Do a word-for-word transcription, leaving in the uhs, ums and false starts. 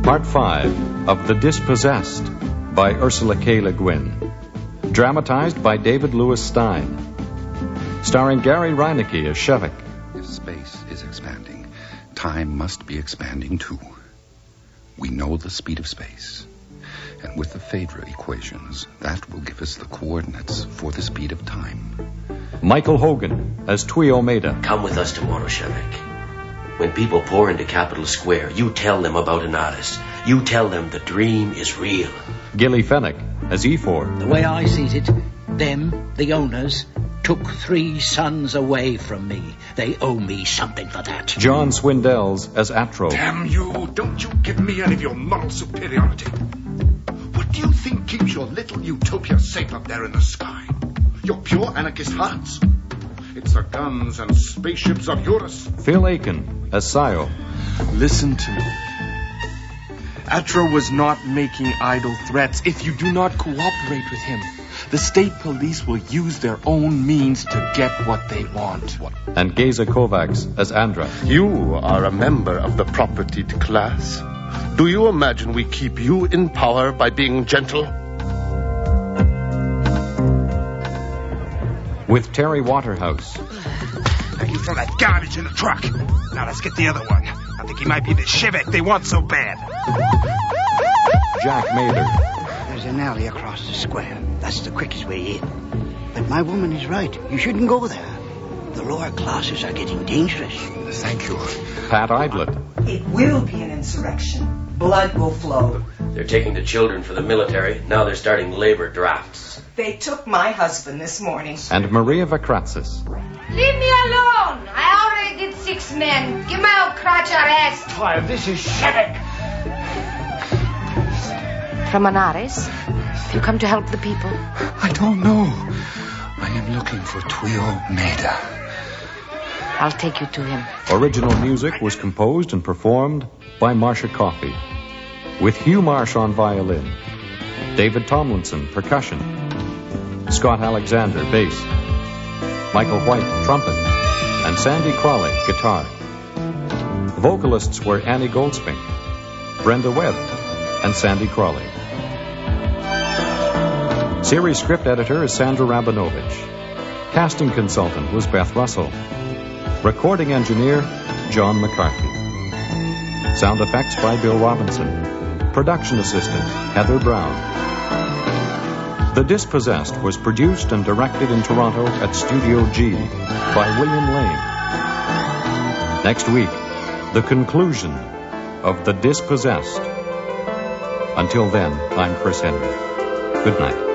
Part five of The Dispossessed by Ursula K. Le Guin. Dramatized by David Lewis Stein. Starring Gary Reinecke as Shevek. If space is expanding, time must be expanding too. We know the speed of space. And with the Phaedra equations, that will give us the coordinates for the speed of time. Michael Hogan as Twee Omeda. Come with us tomorrow, Shevek. When people pour into Capitol Square, you tell them about an artist. You tell them the dream is real. Gilly Fennick as Efor. The way I sees it, them, the owners, took three sons away from me. They owe me something for that. John Swindells as Atro. Damn you! Don't you give me any of your moral superiority. What do you think keeps your little utopia safe up there in the sky? Your pure anarchist hearts? It's the guns and spaceships of Eurus. Phil Aiken as Sio. Listen to me. Atro was not making idle threats. If you do not cooperate with him, the state police will use their own means to get what they want. What? And Geza Kovacs as Andra. You are a member of the propertied class. Do you imagine we keep you in power by being gentle? With Terry Waterhouse. Now you throw that garbage in the truck. Now let's get the other one. I think he might be the Shevek they want so bad. Jack Mather. There's an alley across the square. That's the quickest way in. But my woman is right. You shouldn't go there. The lower classes are getting dangerous. Thank you. Pat Idlett. It will be an insurrection. Blood will flow. They're taking the children for the military. Now they're starting labor drafts. They took my husband this morning. And Maria Vakratsis. Leave me alone. I already did six men. Give my old crotch a rest. Why, this is Shevek. From Anaris? Have you come to help the people? I don't know. I am looking for Twee Omeda. I'll take you to him. Original music was composed and performed by Marcia Coffey, with Hugh Marsh on violin, David Tomlinson, percussion, Scott Alexander, bass, Michael White, trumpet, and Sandy Crawley, guitar. Vocalists were Annie Goldspink, Brenda Webb, and Sandy Crawley. Series script editor is Sandra Rabinovich. Casting consultant was Beth Russell. Recording engineer, John McCarthy. Sound effects by Bill Robinson. Production assistant, Heather Brown. The Dispossessed was produced and directed in Toronto at Studio G by William Lane. Next week, the conclusion of The Dispossessed. Until then, I'm Chris Henry. Good night.